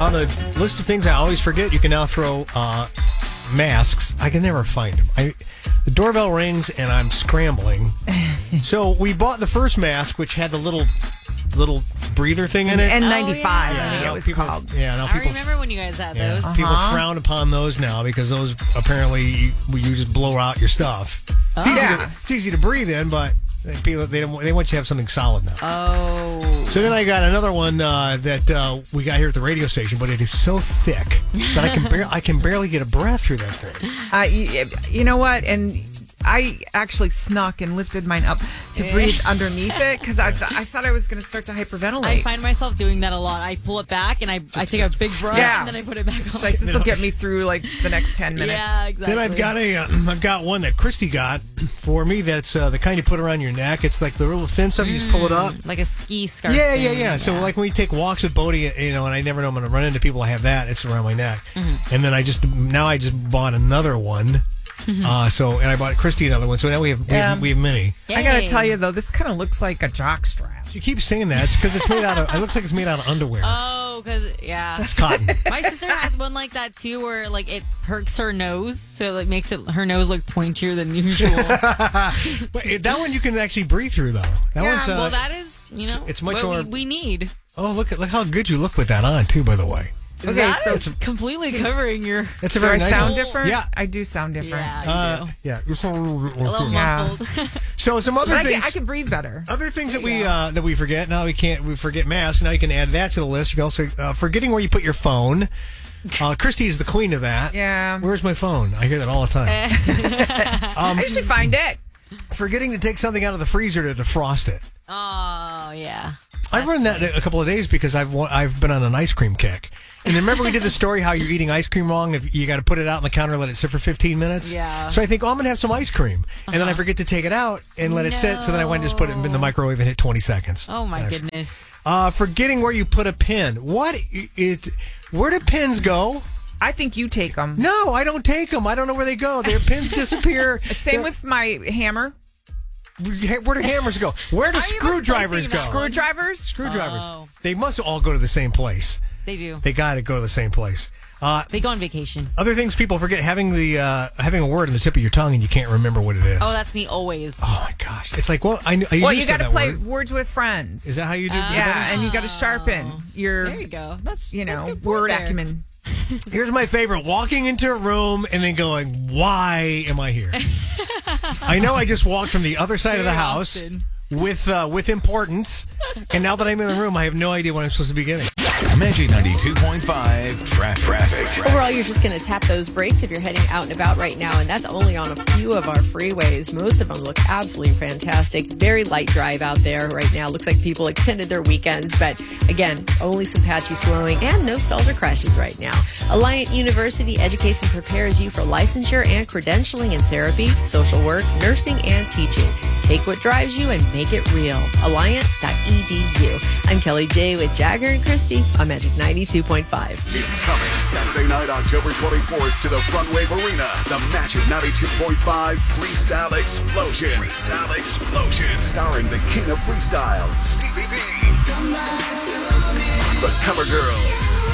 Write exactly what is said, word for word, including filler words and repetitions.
on the list of things I always forget, you can now throw uh, masks. I can never find them. I, the doorbell rings and I'm scrambling. So we bought the first mask, which had the little little breather thing in it. N ninety-five, Oh, yeah. I think Yeah, it was people, called. Yeah, now I people, remember when you guys had yeah, those. people Uh-huh. frown upon those now because those apparently you, you just blow out your stuff. It's, easy Yeah. to, it's easy to breathe in, but people they don't, they want you to have something solid now. Oh. So then I got another one uh, that uh, we got here at the radio station, but it is so thick that I can bar- I can barely get a breath through that thing. Uh, you, you know what? And I actually snuck and lifted mine up to breathe underneath it because I, th- I thought I was going to start to hyperventilate. I find myself doing that a lot. I pull it back and I, I take a big breath Yeah. and then I put it back It's on. like, this will get me through like the next ten minutes. Yeah, exactly. Then I've got a uh, I've got one that Christy got for me. That's uh, the kind you put around your neck. It's like the little thin stuff. You just pull it up. like a ski scarf. Yeah, yeah, thing. yeah. So like when we take walks with Bodie, you know, and I never know I'm going to run into people. I have that. It's around my neck. And then I just now I just bought another one. Uh, so and I bought Christy another one. So now we have we, Yeah. have, we have many. I got to Yay. tell you, though, this kind of looks like a jock strap. You keep saying that. It's because it's made out of. It looks like it's made out of underwear. Oh, because, yeah. It's cotton. My sister has one like that too, where like it perks her nose, so it like, makes it her nose look pointier than usual. But it, that one you can actually breathe through though. That Yeah, one's. Uh, well, that is, you know, it's much what more- we, we need. oh, look at look how good you look with that on too. By the way, Okay, That so is completely covering your. that's a do very I nice sound one. different? Yeah. I do sound different. Yeah, you Uh, do. yeah. You're so- A little Yeah. muffled. So some other But I things. can, I can breathe better. Other things that we uh, that we forget now we can't we forget masks. Now you can add that to the list. You can also uh, forgetting where you put your phone. Uh, Christy is the queen of that. Yeah. Where's my phone? I hear that all the time. I usually find it. Forgetting to take something out of the freezer to defrost it. Oh, yeah. I've run that a couple of days because I've wa- I've been on an ice cream kick. And then remember we did the story how you're eating ice cream wrong. If you got to put it out on the counter, and let it sit for fifteen minutes. Yeah. So I think, oh, I'm gonna have some ice cream, and then I forget to take it out and let it sit. So then I went and just put it in the microwave and hit twenty seconds. Oh, my And I- goodness. Uh, forgetting where you put a pin. What it? Where do pins go? I think you take them. No, I don't take them. I don't know where they go. Their pins disappear. Same with my hammer. Where do hammers go? Where do Are you screwdrivers misplacing go? that one? Screwdrivers? Screwdrivers. Oh. They must all go to the same place. They do. They got to go to the same place. Uh, They go on vacation. other things people forget: having the uh, having a word on the tip of your tongue and you can't remember what it is. Oh, that's me always. Oh, my gosh! It's like, well, I, kn- I Well, used you got to that play word. words with friends. Is that how you do? Yeah, and you got to sharpen your, There you go. That's you that's know, a good point word there. acumen. Here's my favorite: walking into a room and then going, "Why am I here?" I know I just walked from the other side of the Very house often. with uh, with importance, and now that I'm in the room, I have no idea what I'm supposed to be getting. Magic ninety-two point five traffic. traffic. Overall, you're just going to tap those brakes if you're heading out and about right now, and that's only on a few of our freeways. Most of them look absolutely fantastic. Very light drive out there right now. Looks like people extended their weekends, but again, only some patchy slowing and no stalls or crashes right now. Alliant University educates and prepares you for licensure and credentialing in therapy, social work, nursing, and teaching. Take what drives you and make it real. Alliant dot E D U. I'm Kelly J with Jagger and Christy on Magic ninety-two point five. It's coming Saturday night, October twenty-fourth to the Front Wave Arena. The Magic ninety-two point five Freestyle Explosion. Freestyle Explosion. Starring the king of freestyle, Stevie B. The Cover Girls.